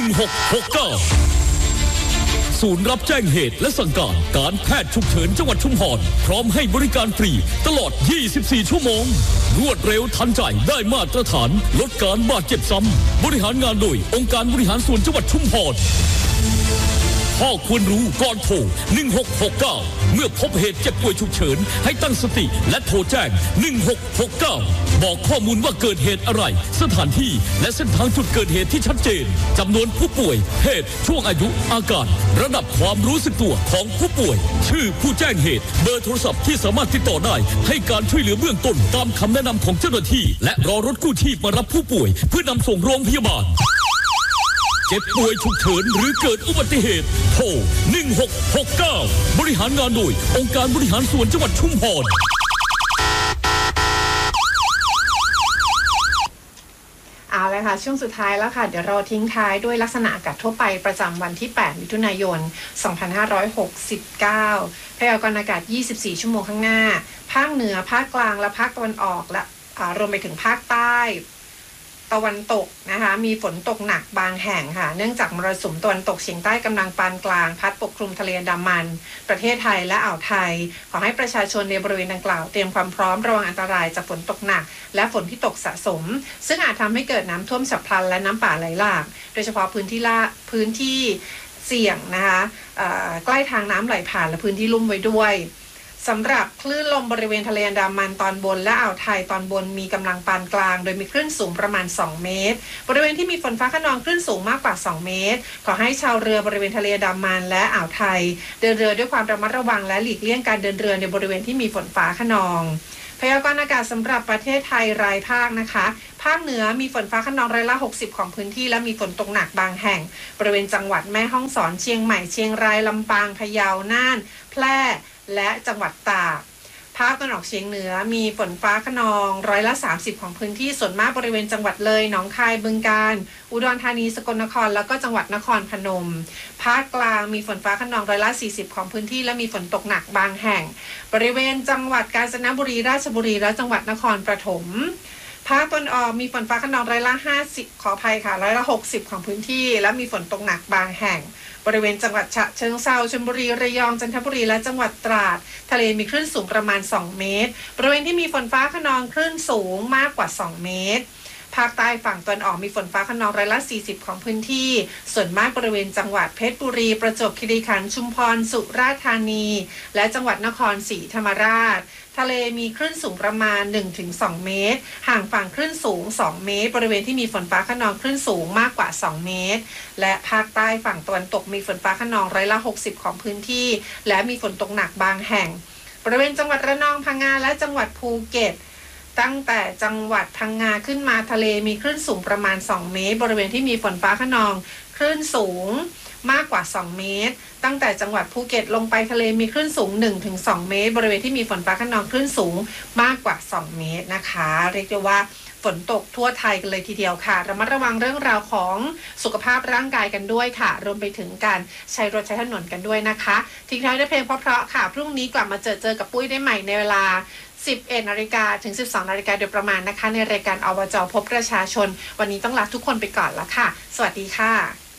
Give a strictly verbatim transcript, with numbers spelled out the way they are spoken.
งหกหกเก้าศูนย์รับแจ้งเหตุและสั่งการการแพทย์ฉุกเฉินจังหวัดชุมพรพร้อมให้บริการฟรีตลอดยี่สิบสี่ชั่วโมงรวดเร็วทันใจได้มาตรฐานลดการบาดเจ็บซ้ำบริหารงานโดยองค์การบริหารส่วนจังหวัดชุมพรข้อควรรู้ก่อนโทรหนึ่งหกหกเก้าเมื่อพบเหตุเจ็บป่วยฉุกเฉินให้ตั้งสติและโทรแจ้งหนึ่งหกหกเก้าบอกข้อมูลว่าเกิดเหตุอะไรสถานที่และเส้นทางจุดเกิดเหตุที่ชัดเจนจำนวนผู้ป่วยเพศช่วงอายุอาการระดับความรู้สึกตัวของผู้ป่วยชื่อผู้แจ้งเหตุเบอร์โทรศัพท์ที่สามารถติดต่อได้ให้การช่วยเหลือเบื้องต้นตามคำแนะนำของเจ้าหน้าที่และรอรถกู้ชีพมารับผู้ป่วยเพื่อนำส่งโรงพยาบาลเจ็บป่วยฉุกเฉินหรือเกิดอุบัติเหตุโทรหนึ่งหกหกเก้าบริหารงานโดยองค์การบริหารส่วนจังหวัดชุมพรเอาเลยค่ะช่วงสุดท้ายแล้วค่ะเดี๋ยวเราทิ้งท้ายด้วยลักษณะอากาศทั่วไปประจำวันที่แปดมิถุนายนสองพันห้าร้อยหกสิบเก้าพยากรณ์อากาศยี่สิบสี่ชั่วโมงข้างหน้าภาคเหนือภาคกลางและภาคตะวันออกและรวมไปถึงภาคใต้ตะวันตกนะคะมีฝนตกหนักบางแห่งค่ะเนื่องจากมรสุมตะวันตกเฉียงใต้กำลังปานกลางพัดปกคลุมทะเลอันดามันประเทศไทยและอ่าวไทยขอให้ประชาชนในบริเวณดังกล่าวเตรียมความพร้อมระวังอันตรายจากฝนตกหนักและฝนที่ตกสะสมซึ่งอาจทำให้เกิดน้ำท่วมฉับพลันและน้ำป่าไหลหลากโดยเฉพาะพื้นที่ละพื้นที่เสี่ยงนะคะใกล้ทางน้ำไหลผ่านและพื้นที่ลุ่มไว้ด้วยสำหรับคลื่นลมบริเวณทะเลอันดามันตอนบนและอ่าวไทยตอนบนมีกำลังปานกลางโดยมีคลื่นสูงประมาณสองเมตรบริเวณที่มีฝนฟ้าคะนองคลื่นสูงมากกว่าสองเมตรขอให้ชาวเรือบริเวณทะเลอันดามันและอ่าวไทยเดินเรือด้วยความระมัดระวังและหลีกเลี่ยงการเดินเรือในบริเวณที่มีฝนฟ้าคะนองพยากรณ์อากาศสำหรับประเทศไทยรายภาคนะคะภาคเหนือมีฝนฟ้าคะนองร้อยละหกสิบของพื้นที่และมีฝนตกหนักบางแห่งบริเวณจังหวัดแม่ฮ่องสอนเชียงใหม่เชียงรายลำปางพะเยาน่านแพร่และจังหวัดตากภาคตะวันออกเฉียงเหนือมีฝนฟ้าคะนองร้อยละสามสิบของพื้นที่ส่วนมากบริเวณจังหวัดเลยหนองคายบึงกาฬอุดรธานีสกลนครแล้วก็จังหวัดนครพนมภาคกลางมีฝนฟ้าคะนองร้อยละสี่สิบของพื้นที่และมีฝนตกหนักบางแห่งบริเวณจังหวัดกาญจนบุรีราชบุรีและจังหวัดนครปฐมภาคตะวันออกมีฝนฟ้าคะนองร้อยละห้าสิบขออภัยค่ะร้อยละหกสิบของพื้นที่และมีฝนตกหนักบางแห่งบริเวณจังหวัดฉะเชิงเทราชลบุรีระยองจันทบุรีและจังหวัดตราดทะเลมีคลื่นสูงประมาณสองเมตรบริเวณที่มีฝนฟ้าคะนองคลื่นสูงมากกว่าสองเมตรภาคใต้ฝั่งตะวันออกมีฝนฟ้าคะนองร้อยละสี่สิบของพื้นที่ส่วนมากบริเวณจังหวัดเพชรบุรีประจวบคีรีขันธ์ชุมพรสุราษฎร์ธานีและจังหวัดนครศรีธรรมราชทะเลมีคลื่นสูงประมาณ หนึ่งถึงสอง เมตรห่างฝั่งคลื่นสูงสองเมตรบริเวณที่มีฝนฟ้าคะนองคลื่นสูงมากกว่าสองเมตรและภาคใต้ฝั่งตะวันตกมีฝนฟ้าคะนองร้อยละหกสิบของพื้นที่และมีฝนตกหนักบางแห่งบริเวณจังหวัดระนองพังงาและจังหวัดภูเก็ตตั้งแต่จังหวัดพังงาขึ้นมาทะเลมีคลื่นสูงประมาณสองเมตรบริเวณที่มีฝนฟ้าคะนองคลื่นสูงมากกว่าสองเมตรตั้งแต่จังหวัดภูเก็ตลงไปทะเลมีคลื่นสูง หนึ่งถึงสอง เมตรบริเวณที่มีฝนฟ้าคะนองคลื่นสูงมากกว่าสองเมตรนะคะเรียกได้ว่าฝนตกทั่วไทยกันเลยทีเดียวค่ะระมัดระวังเรื่องราวของสุขภาพร่างกายกันด้วยค่ะรวมไปถึงการใช้รถใช้ถนนกันด้วยนะคะทิ้งท้ายด้วยเพลงเพราะๆค่ะพรุ่งนี้กลับมาเจอเจอกับปุ้ยได้ใหม่ในเวลาสิบเอ็ดนาฬิกาถึงสิบสองนาฬิกาโดยประมาณนะคะในรายการอบจ.พบประชาชนวันนี้ต้องลาทุกคนไปก่อนแล้วค่ะสวัสดีค่ะ